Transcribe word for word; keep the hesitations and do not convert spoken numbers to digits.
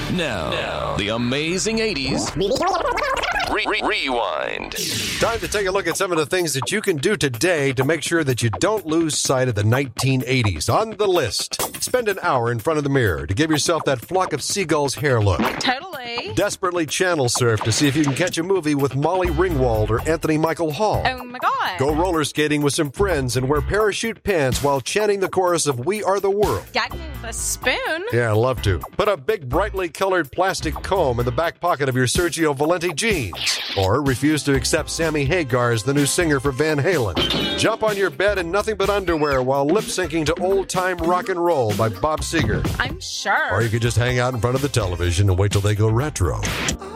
Now, now, the amazing eighties Re- re- Rewind. Time to take a look at some of the things that you can do today to make sure that you don't lose sight of the nineteen eighties. On the list, spend an hour in front of the mirror to give yourself that flock of seagulls hair look. Totally. Desperately channel surf to see if you can catch a movie with Molly Ringwald or Anthony Michael Hall. Oh my God. Go roller skating with some friends and wear parachute pants while chanting the chorus of We Are the World. Gag me with a spoon. Yeah, I'd love to. Put a big brightly colored plastic comb in the back pocket of your Sergio Valenti jeans. Or refuse to accept Sammy Hagar as the new singer for Van Halen. Jump on your bed in nothing but underwear while lip-syncing to Old-Time Rock and Roll by Bob Seger. I'm sure. Or you could just hang out in front of the television and wait till they go retro.